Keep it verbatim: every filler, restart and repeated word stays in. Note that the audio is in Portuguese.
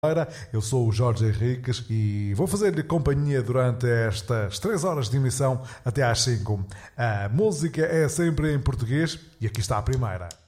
Eu sou o Jorge Henriques e vou fazer-lhe companhia durante estas três horas de emissão até às cinco. A música é sempre em português e aqui está a primeira.